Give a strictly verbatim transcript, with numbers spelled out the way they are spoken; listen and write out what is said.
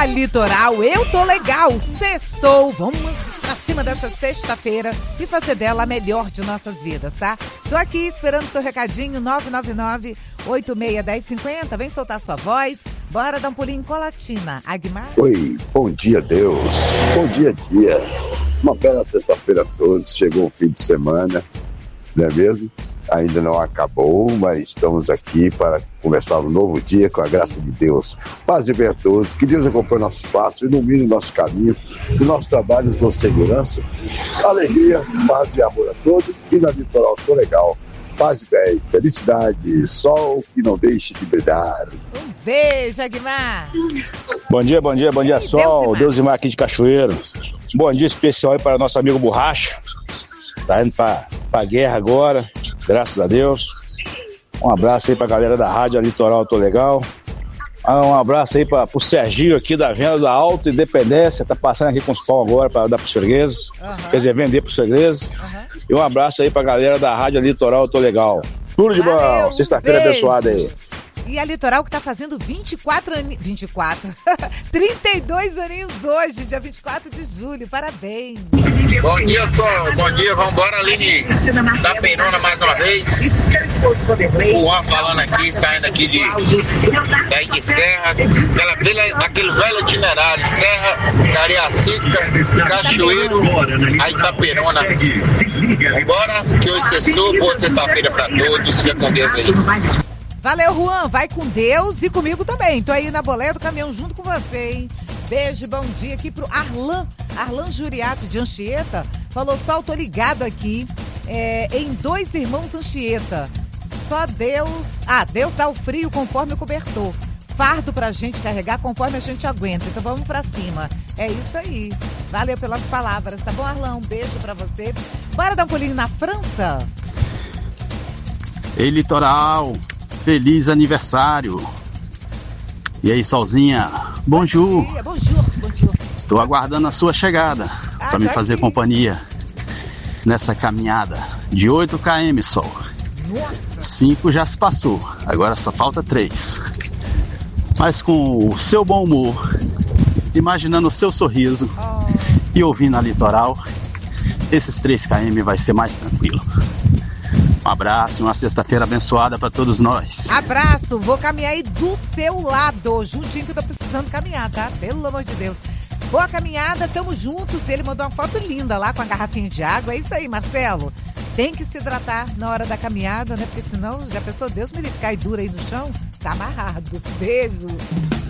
Na Litoral, eu tô legal, sextou, vamos pra cima dessa sexta-feira e fazer dela a melhor de nossas vidas, tá? Tô aqui esperando seu recadinho, nove nove nove, oito seis um zero cinco zero, vem soltar sua voz, bora dar um pulinho em Colatina. Agmar? Oi, bom dia Deus, bom dia dia, uma bela sexta-feira a todos, chegou o fim de semana, não é mesmo? Ainda não acabou, mas estamos aqui para começar um novo dia com a graça de Deus. Paz e bem a todos, que Deus acompanhe nossos passos, ilumine o nosso caminho, que o nosso trabalho nos dê segurança, alegria, paz e amor a todos. E na Litoral tô legal, paz e bem, felicidade, sol que não deixe de brilhar. Um beijo, Agmar. Bom dia, bom dia, bom dia, Ei, sol, Deusimar aqui de Cachoeiro. Bom dia especial aí para nosso amigo Borracha. Tá indo pra, pra guerra agora, graças a Deus. Um abraço aí pra galera da Rádio Litoral, tô legal. Um abraço aí pra, pro Serginho aqui da venda da Alta Independência, tá passando aqui com os pão agora pra dar pros fregueses, uhum. Quer dizer, vender pros fregueses. Uhum. E um abraço aí pra galera da Rádio Litoral, tô legal. Tudo de bom, sexta-feira abençoada aí. E a Litoral que tá fazendo vinte e quatro aninhos, vinte e quatro, trinta e dois aninhos hoje, dia vinte e quatro de julho, parabéns. Bom dia, Sol, bom dia, vambora, Aline, da Perona mais uma vez. O Juan falando aqui, saindo aqui de, sair de Serra, aquela, aquele, aquele velho itinerário, Serra, Cariacica, Cachoeiro, aí Itaperona. Vambora, que hoje sextou, boa sexta-feira pra todos, fica com Deus aí. Valeu, Juan, vai com Deus e comigo também. Tô aí na boleia do caminhão junto com você, hein? Beijo, bom dia aqui pro Arlan, Arlan Juriato de Anchieta. Falou, Sol, tô ligado aqui é, em Dois Irmãos Anchieta. Só Deus... Ah, Deus dá o frio conforme o cobertor. Fardo pra gente carregar conforme a gente aguenta. Então vamos pra cima. É isso aí. Valeu pelas palavras, tá bom, Arlan? Um beijo pra você. Bora dar um pulinho na França? Ei, Litoral... Feliz aniversário. E aí, Solzinha? Bonjour. Bom dia, bonjour, bonjour. Estou aguardando a sua chegada ah, para me fazer aqui. Companhia nessa caminhada de oito quilômetros, Sol. Nossa. cinco já se passou, agora só falta três. Mas com o seu bom humor, imaginando o seu sorriso oh. e ouvindo a Litoral, esses três quilômetros vai ser mais tranquilo. Um abraço e uma sexta-feira abençoada para todos nós. Abraço, vou caminhar aí do seu lado, juntinho que eu tô precisando caminhar, tá? Pelo amor de Deus. Boa caminhada, tamo juntos. Ele mandou uma foto linda lá com a garrafinha de água. É isso aí, Marcelo. Tem que se hidratar na hora da caminhada, né? Porque senão, já pensou, Deus me livre, cai dura aí no chão? Tá amarrado. Beijo.